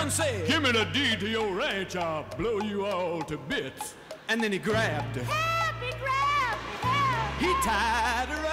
son said, "Give me the deed to your ranch, I'll blow you all to bits." and then he grabbed her. Help me, grab me, help. He tied her